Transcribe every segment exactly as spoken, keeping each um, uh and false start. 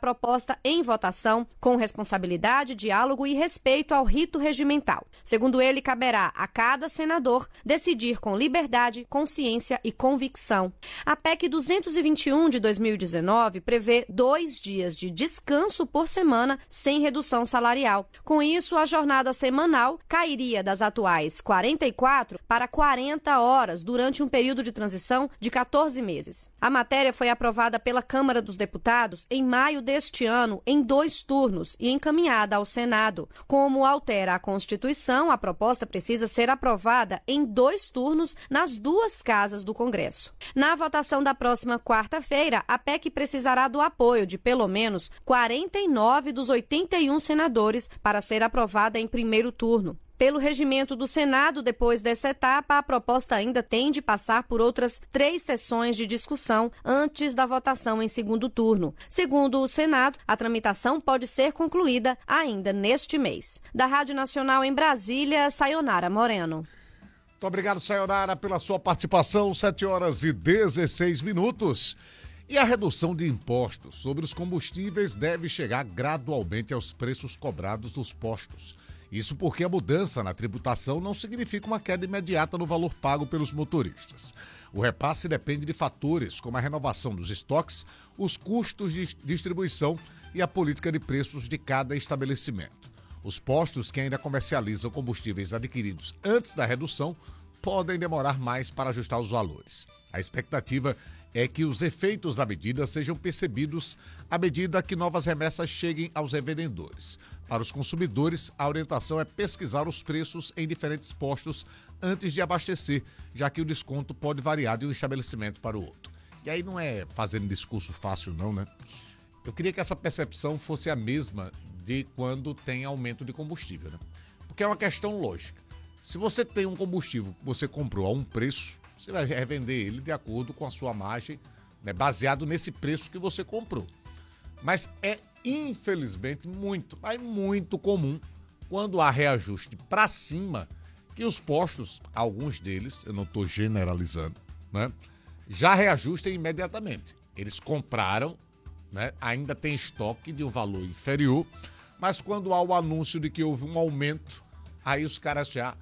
proposta em votação com responsabilidade, diálogo e respeito ao rito regimental. Segundo ele, caberá a cada senador decidir com liberdade, consciência e convicção. A P E C duzentos e vinte e um de dois mil e dezenove prevê dois dias de descanso por semana sem redução salarial. Com isso, a jornada semanal cairia das atuais quarenta e quatro para quarenta horas durante um período de transição de quatorze meses. A matéria foi aprovada pela Câmara dos Deputados em maio deste ano, em dois turnos, e encaminhada ao Senado. Como altera a Constituição, a proposta precisa ser aprovada em dois turnos nas duas casas do Congresso. Na votação da próxima quarta-feira, a P E C precisará do apoio de pelo menos quarenta e nove dos oitenta e um senadores para ser aprovada em primeiro turno. Pelo regimento do Senado, depois dessa etapa, a proposta ainda tem de passar por outras três sessões de discussão antes da votação em segundo turno. Segundo o Senado, a tramitação pode ser concluída ainda neste mês. Da Rádio Nacional em Brasília, Sayonara Moreno. Muito obrigado, Sayonara, pela sua participação. sete horas e dezesseis minutos. E a redução de impostos sobre os combustíveis deve chegar gradualmente aos preços cobrados nos postos. Isso porque a mudança na tributação não significa uma queda imediata no valor pago pelos motoristas. O repasse depende de fatores como a renovação dos estoques, os custos de distribuição e a política de preços de cada estabelecimento. Os postos que ainda comercializam combustíveis adquiridos antes da redução podem demorar mais para ajustar os valores. A expectativa é que os efeitos da medida sejam percebidos à medida que novas remessas cheguem aos revendedores. Para os consumidores, a orientação é pesquisar os preços em diferentes postos antes de abastecer, já que o desconto pode variar de um estabelecimento para o outro. E aí não é fazendo discurso fácil não, né? Eu queria que essa percepção fosse a mesma de quando tem aumento de combustível, né? Porque é uma questão lógica. Se você tem um combustível que você comprou a um preço, você vai revender ele de acordo com a sua margem, né, baseado nesse preço que você comprou. Mas é, infelizmente, muito, mas muito comum, quando há reajuste para cima, que os postos, alguns deles, eu não estou generalizando, né, já reajustem imediatamente. Eles compraram, né, ainda tem estoque de um valor inferior, mas quando há o anúncio de que houve um aumento, aí os caras já...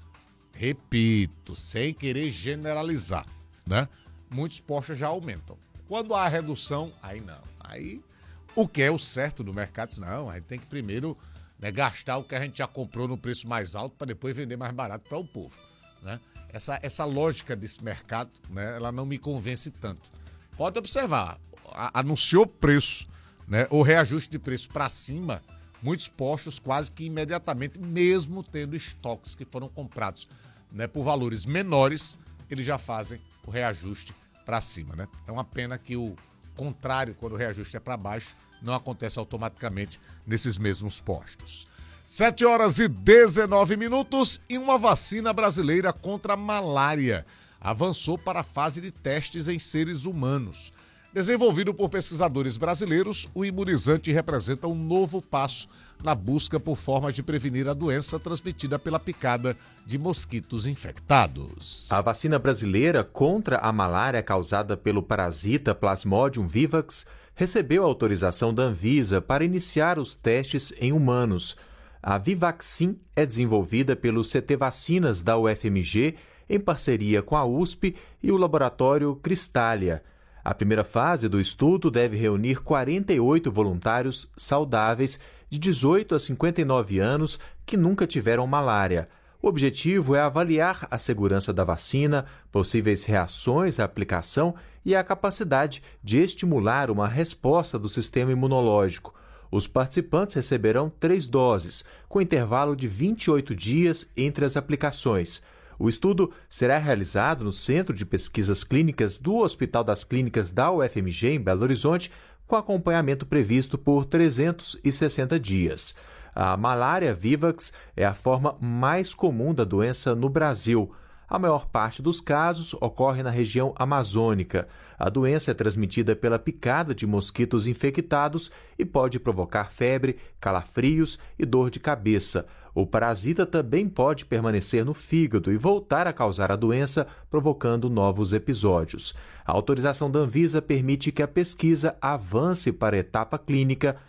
Repito, sem querer generalizar, né? Muitos postos já aumentam. Quando há redução, aí não. Aí o que é o certo do mercado, não, a gente tem que primeiro, né, gastar o que a gente já comprou no preço mais alto para depois vender mais barato para o povo, né? Essa, essa lógica desse mercado, né, ela não me convence tanto. Pode observar, a, anunciou preço, né, ou reajuste de preço para cima, muitos postos quase que imediatamente, mesmo tendo estoques que foram comprados, né, por valores menores, eles já fazem o reajuste para cima, né? É uma pena que o contrário, quando o reajuste é para baixo, não acontece automaticamente nesses mesmos postos. sete horas e dezenove minutos e uma vacina brasileira contra a malária avançou para a fase de testes em seres humanos. Desenvolvido por pesquisadores brasileiros, o imunizante representa um novo passo na busca por formas de prevenir a doença transmitida pela picada de mosquitos infectados. A vacina brasileira contra a malária causada pelo parasita Plasmodium vivax recebeu autorização da Anvisa para iniciar os testes em humanos. A Vivaxin é desenvolvida pelo C T Vacinas da U F M G em parceria com a U S P e o laboratório Cristália. A primeira fase do estudo deve reunir quarenta e oito voluntários saudáveis de dezoito a cinquenta e nove anos que nunca tiveram malária. O objetivo é avaliar a segurança da vacina, possíveis reações à aplicação e a capacidade de estimular uma resposta do sistema imunológico. Os participantes receberão três doses, com intervalo de vinte e oito dias entre as aplicações. O estudo será realizado no Centro de Pesquisas Clínicas do Hospital das Clínicas da U F M G, em Belo Horizonte, com acompanhamento previsto por trezentos e sessenta dias. A malária vivax é a forma mais comum da doença no Brasil. A maior parte dos casos ocorre na região amazônica. A doença é transmitida pela picada de mosquitos infectados e pode provocar febre, calafrios e dor de cabeça. O parasita também pode permanecer no fígado e voltar a causar a doença, provocando novos episódios. A autorização da Anvisa permite que a pesquisa avance para a etapa clínica